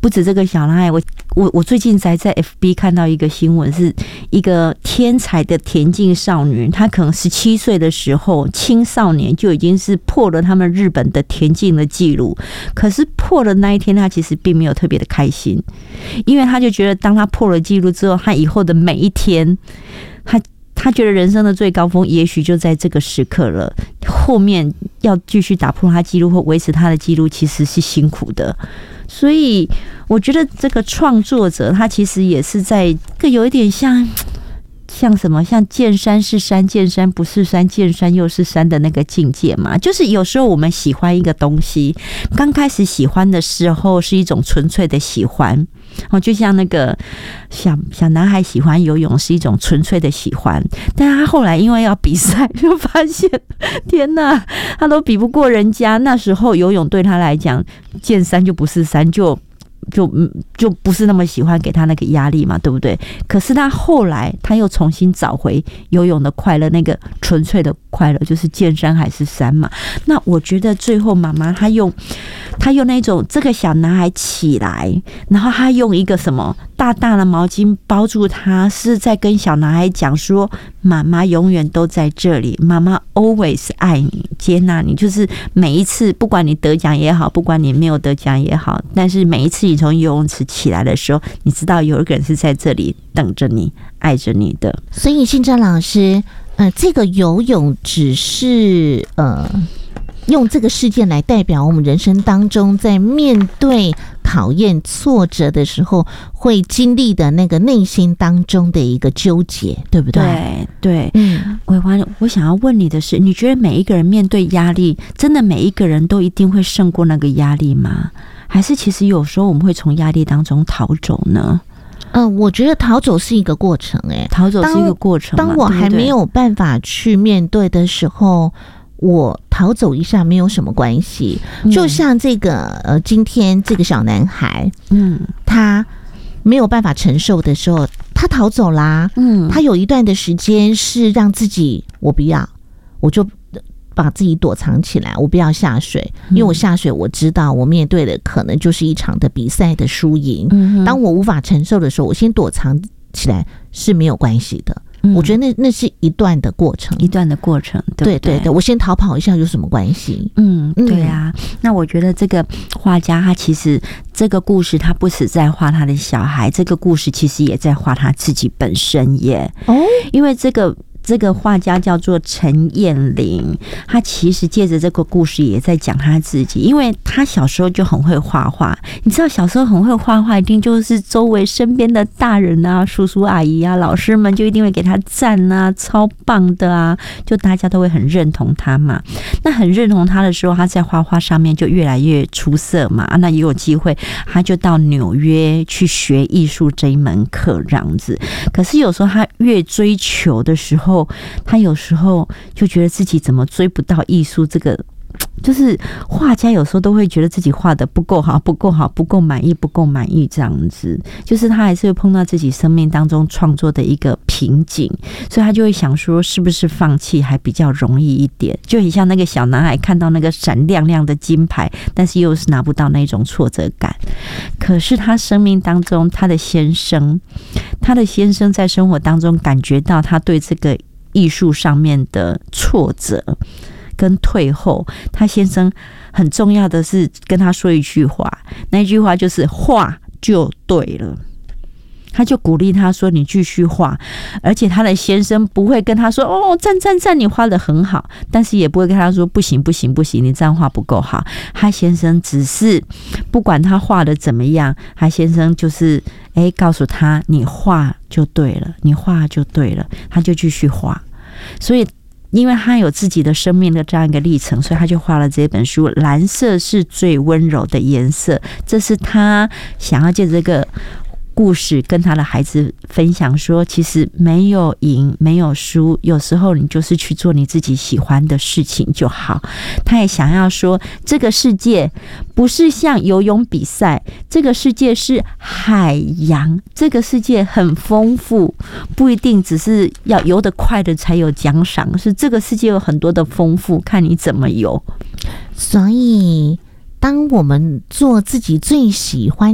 不止这个小男孩，我最近才在 FB 看到一个新闻，是一个天才的田径少女，她可能17岁的时候，青少年就已经是破了他们日本的田径的记录。可是破了那一天，她其实并没有特别的开心，因为她就觉得，当她破了记录之后，她以后的每一天，他觉得人生的最高峰也许就在这个时刻了，后面要继续打破他记录或维持他的记录其实是辛苦的。所以我觉得这个创作者他其实也是在有一点像什么，像见山是山，见山不是山，见山又是山的那个境界嘛。就是有时候我们喜欢一个东西，刚开始喜欢的时候是一种纯粹的喜欢，就像那个小男孩喜欢游泳是一种纯粹的喜欢，但是他后来因为要比赛，就发现天哪，他都比不过人家。那时候游泳对他来讲，见山就不是山，就不是那么喜欢，给他那个压力嘛，对不对？可是他后来他又重新找回游泳的快乐，那个纯粹的快乐，就是见山还是山嘛。那我觉得最后妈妈她用那种这个小男孩起来，然后他用一个什么大大的毛巾包住他，是在跟小男孩讲说，妈妈永远都在这里，妈妈 always 爱你，接纳你，就是每一次不管你得奖也好，不管你没有得奖也好，但是每一次你从游泳池起来的时候，你知道有一个人是在这里等着你，爱着你的。 所以信珍老师，这个游泳只是用这个事件来代表我们人生当中在面对考验挫折的时候会经历的那个内心当中的一个纠结，对不对？ 对，伟华，我想要问你的是，你觉得每一个人面对压力，真的每一个人都一定会胜过那个压力吗？还是其实有时候我们会从压力当中逃走呢？ 我觉得逃走是一个过程， 逃走是一个过程。 当我还没有办法去面对的时候，我逃走一下没有什么关系。就像这个今天这个小男孩，他没有办法承受的时候，他逃走啦。他有一段的时间是让自己，我不要，我就把自己躲藏起来，我不要下水，因为我下水，我知道我面对的可能就是一场的比赛的输赢。当我无法承受的时候，我先躲藏起来是没有关系的。我觉得那是一段的过程，对对对，我先逃跑一下有什么关系？ 对啊。那我觉得这个画家他其实这个故事他不只在画他的小孩，这个故事其实也在画他自己本身耶。因为这个画家叫做陈燕玲，他其实借着这个故事也在讲他自己，因为他小时候就很会画画。你知道小时候很会画画，一定就是周围身边的大人啊、叔叔阿姨啊、老师们就一定会给他赞啊，超棒的啊，就大家都会很认同他嘛。那很认同他的时候，他在画画上面就越来越出色嘛。那也有机会，他就到纽约去学艺术这一门课这样子。可是有时候他越追求的时候，他有时候就觉得自己怎么追不到艺术这个，就是画家有时候都会觉得自己画的不够好，不够好，不够满意这样子，就是他还是会碰到自己生命当中创作的一个瓶颈，所以他就会想说，是不是放弃还比较容易一点？就很像那个小男孩看到那个闪亮亮的金牌，但是又是拿不到那种挫折感。可是他生命当中，他的先生在生活当中感觉到他对这个艺术上面的挫折跟退后，他先生很重要的是跟他说一句话，那一句话就是画就对了。他就鼓励他说你继续画，而且他的先生不会跟他说哦赞你画得很好，但是也不会跟他说不行你这样画不够好。他先生只是不管他画得怎么样，他先生就是告诉他你画就对了，他就继续画。所以因为他有自己的生命的这样一个历程，所以他就画了这本书，蓝色是最温柔的颜色。这是他想要借这个故事跟他的孩子分享说，其实没有赢没有输，有时候你就是去做你自己喜欢的事情就好。他也想要说，这个世界不是像游泳比赛，这个世界是海洋，这个世界很丰富，不一定只是要游得快的才有奖赏，是这个世界有很多的丰富，看你怎么游。 所以当我们做自己最喜欢